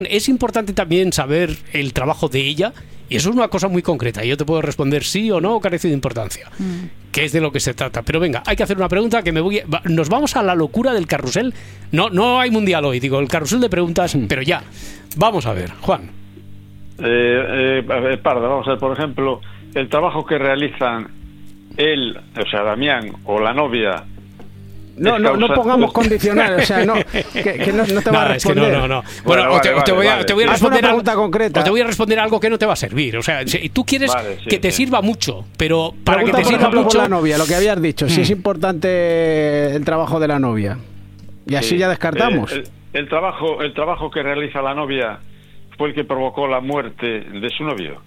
Es importante también saber el trabajo de ella, y eso es una cosa muy concreta. Yo te puedo responder sí o no, carece de importancia, que es de lo que se trata. Pero venga, hay que hacer una pregunta que nos vamos a la locura del carrusel. No hay mundial hoy, digo, el carrusel de preguntas, pero ya. Vamos a ver, Juan. Parda, vamos a ver, por ejemplo, el trabajo que realizan él, o sea, Damián, o la novia. No pongamos condicionales, o sea, que no te va a responder. Es que no. Bueno, te voy a responder una pregunta concreta. O te voy a responder algo que no te va a servir. O sea, si tú quieres que te sirva mucho, pero para que te sirva mucho... Por la novia, lo que habías dicho, si es importante el trabajo de la novia. Y así ya descartamos. El trabajo que realiza la novia fue el que provocó la muerte de su novio.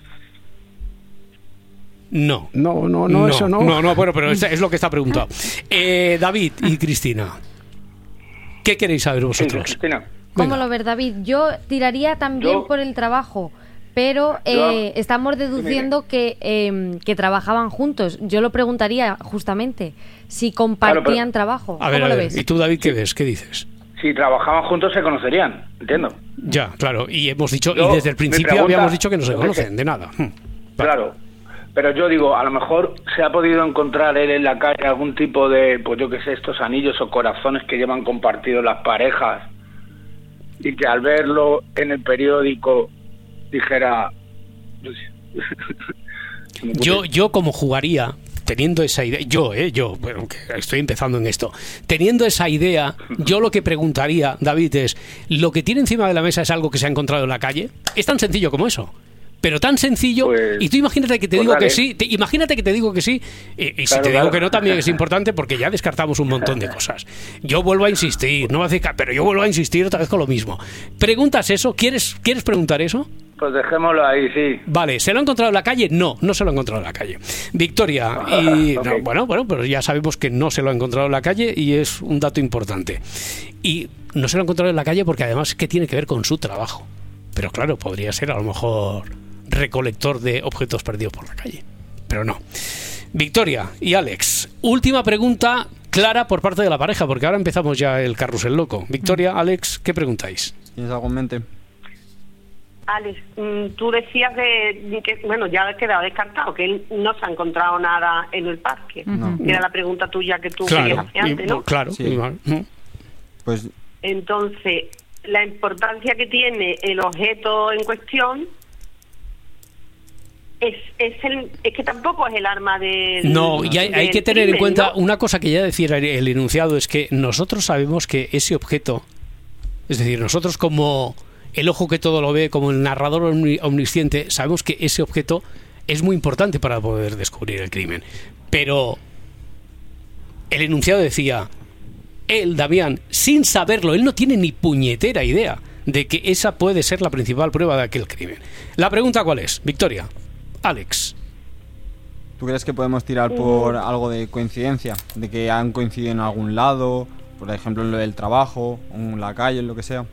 No, eso no. No, bueno, pero es lo que está preguntado. David y Cristina, ¿qué queréis saber vosotros? Sí, Cristina. ¿Cómo lo ves, David? Yo tiraría también por el trabajo, pero estamos deduciendo que trabajaban juntos. Yo lo preguntaría justamente, si compartían trabajo. ¿Cómo lo ves? ¿Y tú, David, qué ves? ¿Qué dices? Si trabajaban juntos se conocerían, entiendo. Ya, claro, y hemos dicho, y desde el principio habíamos dicho que no se conocen de nada. Claro. Pero yo digo, a lo mejor se ha podido encontrar él en la calle algún tipo de, pues yo qué sé, estos anillos o corazones que llevan compartidos las parejas, y que al verlo en el periódico dijera... Yo como jugaría, teniendo esa idea, yo, bueno, que estoy empezando en esto, teniendo esa idea, yo lo que preguntaría, David, es, ¿lo que tiene encima de la mesa es algo que se ha encontrado en la calle? Es tan sencillo como eso. Pero tan sencillo, y tú imagínate que te digo que sí, imagínate que te digo que sí, y si te digo que no también es importante, porque ya descartamos un montón de cosas. Yo vuelvo a insistir, pero yo vuelvo a insistir otra vez con lo mismo. ¿Preguntas eso? ¿Quieres preguntar eso? Pues dejémoslo ahí, sí. Vale, ¿se lo ha encontrado en la calle? No se lo ha encontrado en la calle. Victoria, okay. Bueno, pero ya sabemos que no se lo ha encontrado en la calle y es un dato importante. Y no se lo ha encontrado en la calle porque además, ¿qué tiene que ver con su trabajo? Pero claro, podría ser a lo mejor recolector de objetos perdidos por la calle, pero no. Victoria y Alex, última pregunta clara por parte de la pareja, porque ahora empezamos ya el carrusel loco. Victoria, Alex, ¿qué preguntáis? ¿Tienes algo en mente? Alex, tú decías que bueno, ya ha quedado descartado, que él no se ha encontrado nada en el parque. Que era la pregunta tuya que tú querías hacer antes, ¿no? Claro, sí. Pues entonces, la importancia que tiene el objeto en cuestión es que tampoco es el arma del... No, y hay que tener en cuenta, ¿no? Una cosa que ya decía el enunciado, es que nosotros sabemos que ese objeto, es decir, nosotros como el ojo que todo lo ve, como el narrador omnisciente, sabemos que ese objeto es muy importante para poder descubrir el crimen. Pero el enunciado decía, él, Damián, sin saberlo, él no tiene ni puñetera idea de que esa puede ser la principal prueba de aquel crimen. La pregunta, ¿cuál es? Victoria, Alex. ¿Tú crees que podemos tirar por algo de coincidencia? De que han coincidido en algún lado, por ejemplo en lo del trabajo, en la calle, en lo que sea.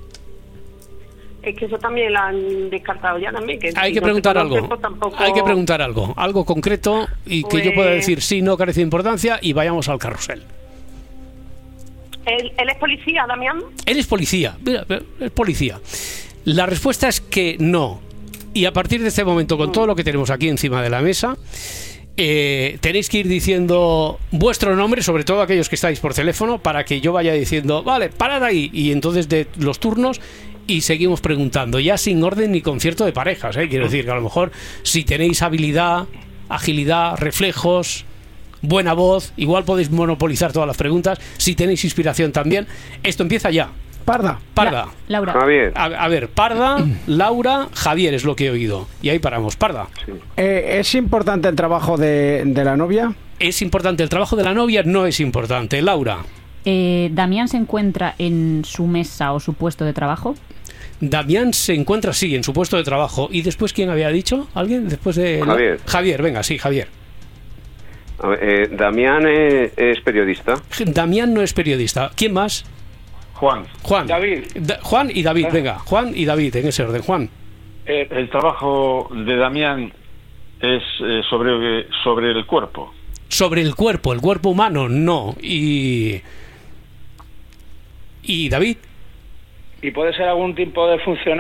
Es que eso también lo han descartado ya también. Que hay que preguntar algo. Hay que preguntar algo concreto y que yo pueda decir sí, no carece de importancia y vayamos al carrusel. ¿Él es policía, Damián? Él es policía. Mira, es policía. La respuesta es que no. Y a partir de este momento, con todo lo que tenemos aquí encima de la mesa, tenéis que ir diciendo vuestro nombre, sobre todo aquellos que estáis por teléfono, para que yo vaya diciendo, vale, parad ahí, y entonces de los turnos y seguimos preguntando, ya sin orden ni concierto de parejas, quiero decir que a lo mejor si tenéis habilidad, agilidad, reflejos, buena voz, igual podéis monopolizar todas las preguntas. Si tenéis inspiración también, esto empieza ya. Parda. Laura. Javier. A ver, Parda, Laura, Javier es lo que he oído. Y ahí paramos. Parda. Sí. ¿Es importante el trabajo de la novia? ¿Es importante el trabajo de la novia? No es importante. Laura. ¿Damián se encuentra en su mesa o su puesto de trabajo? Damián se encuentra, sí, en su puesto de trabajo. ¿Y después quién había dicho? ¿Alguien? Después de... Javier. Javier, venga, sí, Javier. A ver, Damián es periodista. Damián no es periodista. ¿Quién más? Juan. David. Juan y David, venga. Juan y David, en ese orden. Juan. El trabajo de Damián es sobre el cuerpo. Sobre el cuerpo humano, no. ¿Y David? y puede ser algún tipo de funcionario